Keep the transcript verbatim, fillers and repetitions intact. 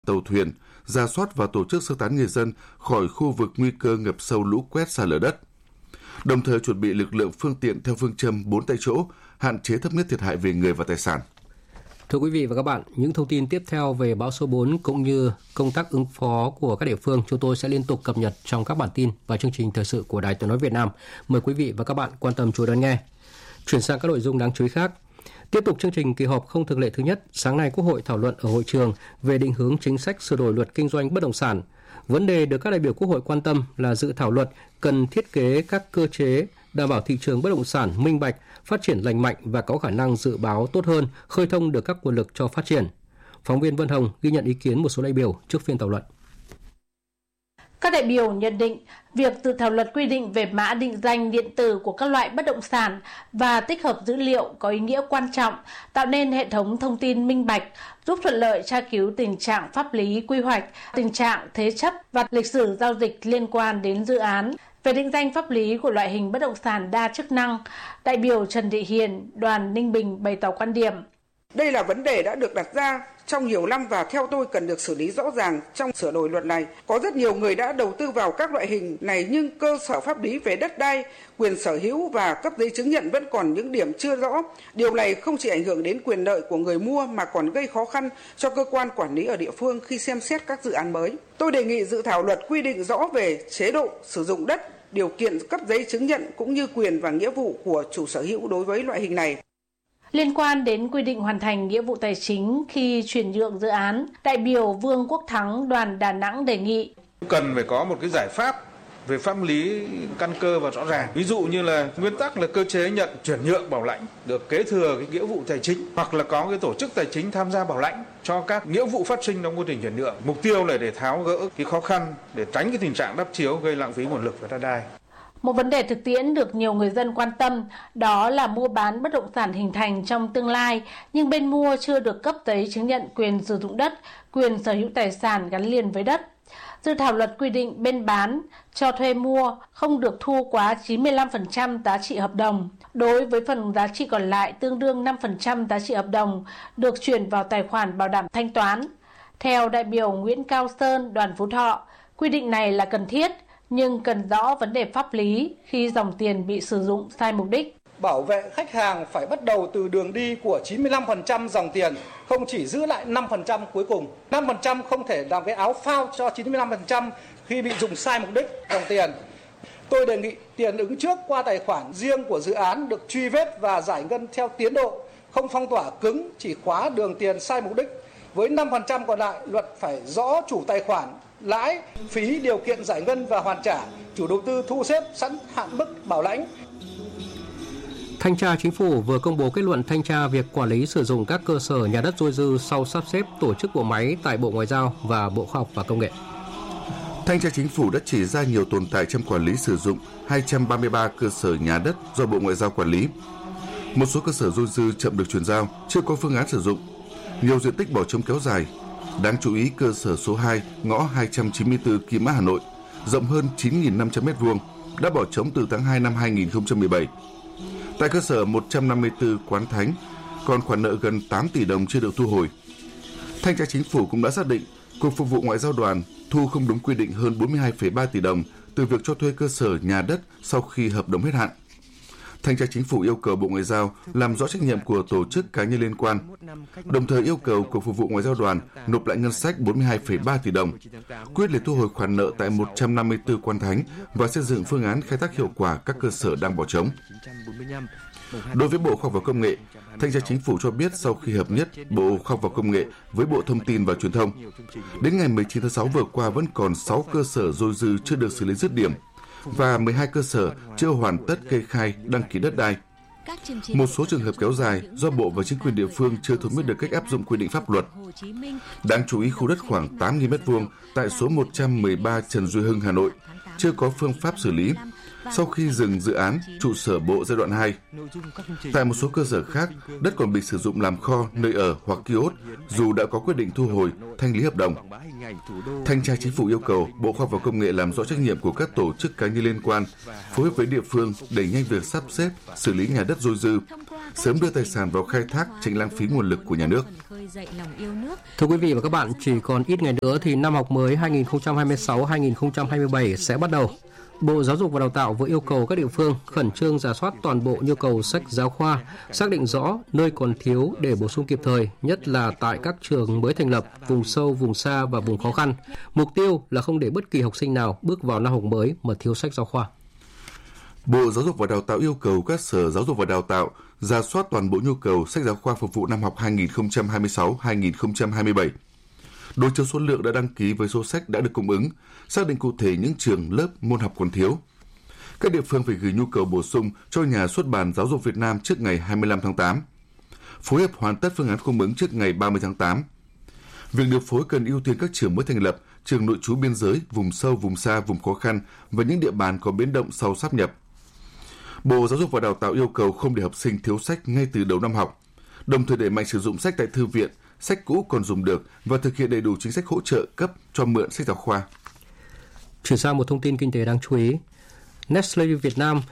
tàu thuyền, rà soát và tổ chức sơ tán người dân khỏi khu vực nguy cơ ngập sâu, lũ quét, sạt lở đất. Đồng thời chuẩn bị lực lượng, phương tiện theo phương châm bốn tại chỗ, hạn chế thấp nhất thiệt hại về người và tài sản. Thưa quý vị và các bạn, những thông tin tiếp theo về bão số bốn cũng như công tác ứng phó của các địa phương chúng tôi sẽ liên tục cập nhật trong các bản tin và chương trình thời sự của Đài Tiếng nói Việt Nam. Mời quý vị và các bạn quan tâm chú ý đón nghe. Chuyển sang các nội dung đáng chú ý khác. Tiếp tục chương trình kỳ họp không thường lệ thứ nhất, sáng nay Quốc hội thảo luận ở hội trường về định hướng chính sách sửa đổi luật kinh doanh bất động sản. Vấn đề được các đại biểu Quốc hội quan tâm là dự thảo luật cần thiết kế các cơ chế đảm bảo thị trường bất động sản minh bạch, phát triển lành mạnh và có khả năng dự báo tốt hơn, khơi thông được các nguồn lực cho phát triển. Phóng viên Vân Hồng ghi nhận ý kiến một số đại biểu trước phiên thảo luận. Các đại biểu nhận định việc dự thảo luật quy định về mã định danh điện tử của các loại bất động sản và tích hợp dữ liệu có ý nghĩa quan trọng, tạo nên hệ thống thông tin minh bạch, giúp thuận lợi tra cứu tình trạng pháp lý quy hoạch, tình trạng thế chấp và lịch sử giao dịch liên quan đến dự án. Về định danh pháp lý của loại hình bất động sản đa chức năng, đại biểu Trần Thị Hiền, đoàn Ninh Bình bày tỏ quan điểm. Đây là vấn đề đã được đặt ra trong nhiều năm và theo tôi cần được xử lý rõ ràng trong sửa đổi luật này. Có rất nhiều người đã đầu tư vào các loại hình này nhưng cơ sở pháp lý về đất đai, quyền sở hữu và cấp giấy chứng nhận vẫn còn những điểm chưa rõ. Điều này không chỉ ảnh hưởng đến quyền lợi của người mua mà còn gây khó khăn cho cơ quan quản lý ở địa phương khi xem xét các dự án mới. Tôi đề nghị dự thảo luật quy định rõ về chế độ sử dụng đất, điều kiện cấp giấy chứng nhận cũng như quyền và nghĩa vụ của chủ sở hữu đối với loại hình này. Liên quan đến quy định hoàn thành nghĩa vụ tài chính khi chuyển nhượng dự án, đại biểu Vương Quốc Thắng, đoàn Đà Nẵng đề nghị cần phải có một cái giải pháp về pháp lý căn cơ và rõ ràng. Ví dụ như là nguyên tắc là cơ chế nhận chuyển nhượng bảo lãnh được kế thừa cái nghĩa vụ tài chính, hoặc là có cái tổ chức tài chính tham gia bảo lãnh cho các nghĩa vụ phát sinh trong quá trình chuyển nhượng. Mục tiêu là để tháo gỡ cái khó khăn, để tránh cái tình trạng đắp chiếu gây lãng phí nguồn lực và đất đai. Một vấn đề thực tiễn được nhiều người dân quan tâm đó là mua bán bất động sản hình thành trong tương lai nhưng bên mua chưa được cấp giấy chứng nhận quyền sử dụng đất, quyền sở hữu tài sản gắn liền với đất. Dự thảo luật quy định bên bán, cho thuê mua không được thu quá chín mươi lăm phần trăm giá trị hợp đồng. Đối với phần giá trị còn lại tương đương năm phần trăm giá trị hợp đồng được chuyển vào tài khoản bảo đảm thanh toán. Theo đại biểu Nguyễn Cao Sơn, đoàn Phú Thọ, quy định này là cần thiết nhưng cần rõ vấn đề pháp lý khi dòng tiền bị sử dụng sai mục đích. Bảo vệ khách hàng phải bắt đầu từ đường đi của chín mươi lăm phần trăm dòng tiền, không chỉ giữ lại năm phần trăm cuối cùng. năm phần trăm không thể làm cái áo phao cho chín mươi lăm phần trăm khi bị dùng sai mục đích dòng tiền. Tôi đề nghị tiền ứng trước qua tài khoản riêng của dự án được truy vết và giải ngân theo tiến độ, không phong tỏa cứng, chỉ khóa đường tiền sai mục đích. Với năm phần trăm còn lại, luật phải rõ chủ tài khoản, lãi, phí, điều kiện giải ngân và hoàn trả, chủ đầu tư thu xếp sẵn hạn mức bảo lãnh. Thanh tra Chính phủ vừa công bố kết luận thanh tra việc quản lý sử dụng các cơ sở nhà đất dôi dư sau sắp xếp tổ chức bộ máy tại Bộ Ngoại giao và Bộ Khoa học và Công nghệ. Thanh tra Chính phủ đã chỉ ra nhiều tồn tại trong quản lý sử dụng hai trăm ba mươi ba cơ sở nhà đất do Bộ Ngoại giao quản lý. Một số cơ sở dôi dư chậm được chuyển giao, chưa có phương án sử dụng. Nhiều diện tích bỏ trống kéo dài. Đáng chú ý, cơ sở số hai, ngõ hai trăm chín mươi tư Kim Mã, Hà Nội, rộng hơn chín nghìn năm trăm mét vuông, đã bỏ trống từ tháng hai năm hai nghìn không trăm mười bảy. Tại cơ sở một trăm năm mươi tư Quán Thánh, còn khoản nợ gần tám tỷ đồng chưa được thu hồi. Thanh tra Chính phủ cũng đã xác định Cục Phục vụ Ngoại giao đoàn thu không đúng quy định hơn bốn mươi hai phẩy ba tỷ đồng từ việc cho thuê cơ sở nhà đất sau khi hợp đồng hết hạn. Thanh tra Chính phủ yêu cầu Bộ Ngoại giao làm rõ trách nhiệm của tổ chức cá nhân liên quan, đồng thời yêu cầu Cục Phục vụ Ngoại giao đoàn nộp lại ngân sách bốn mươi hai phẩy ba tỷ đồng, quyết liệt thu hồi khoản nợ tại một trăm năm mươi tư Quán Thánh và xây dựng phương án khai thác hiệu quả các cơ sở đang bỏ trống. Đối với Bộ Khoa học và Công nghệ, Thanh tra Chính phủ cho biết sau khi hợp nhất Bộ Khoa học và Công nghệ với Bộ Thông tin và Truyền thông, đến ngày mười chín tháng sáu vừa qua vẫn còn sáu cơ sở dôi dư chưa được xử lý dứt điểm và mười hai cơ sở chưa hoàn tất kê khai đăng ký đất đai. Một số trường hợp kéo dài do Bộ và chính quyền địa phương chưa thống nhất được cách áp dụng quy định pháp luật. Đáng chú ý, khu đất khoảng tám nghìn mét vuông tại số một trăm mười ba Trần Duy Hưng, Hà Nội chưa có phương pháp xử lý sau khi dừng dự án trụ sở Bộ giai đoạn hai. Tại một số cơ sở khác, đất còn bị sử dụng làm kho, nơi ở hoặc kiosk dù đã có quyết định thu hồi, thanh lý hợp đồng. Thanh tra Chính phủ yêu cầu Bộ Khoa học và Công nghệ làm rõ trách nhiệm của các tổ chức cá nhân liên quan, phối hợp với địa phương đẩy nhanh việc sắp xếp, xử lý nhà đất dôi dư, sớm đưa tài sản vào khai thác, tránh lãng phí nguồn lực của nhà nước. Thưa quý vị và các bạn, chỉ còn ít ngày nữa thì năm học mới hai nghìn không trăm hai mươi sáu hai nghìn không trăm hai mươi bảy sẽ bắt đầu. Bộ Giáo dục và Đào tạo vừa yêu cầu các địa phương khẩn trương rà soát toàn bộ nhu cầu sách giáo khoa, xác định rõ nơi còn thiếu để bổ sung kịp thời, nhất là tại các trường mới thành lập, vùng sâu, vùng xa và vùng khó khăn. Mục tiêu là không để bất kỳ học sinh nào bước vào năm học mới mà thiếu sách giáo khoa. Bộ Giáo dục và Đào tạo yêu cầu các sở giáo dục và đào tạo rà soát toàn bộ nhu cầu sách giáo khoa phục vụ năm học hai nghìn không trăm hai mươi sáu hai nghìn không trăm hai mươi bảy. Đối chiếu số lượng đã đăng ký với số sách đã được cung ứng, xác định cụ thể những trường, lớp, môn học còn thiếu. Các địa phương phải gửi nhu cầu bổ sung cho Nhà xuất bản Giáo dục Việt Nam trước ngày hai mươi lăm tháng tám. Phối hợp hoàn tất phương án cung ứng trước ngày ba mươi tháng tám. Việc điều phối cần ưu tiên các trường mới thành lập, trường nội trú biên giới, vùng sâu, vùng xa, vùng khó khăn và những địa bàn có biến động sau sáp nhập. Bộ Giáo dục và Đào tạo yêu cầu không để học sinh thiếu sách ngay từ đầu năm học, đồng thời đẩy mạnh sử dụng sách tại thư viện, sách cũ còn dùng được và thực hiện đầy đủ chính sách hỗ trợ cấp cho mượn sách giáo khoa. Chuyển sang một thông tin kinh tế đáng chú ý. Nestlé Việt Nam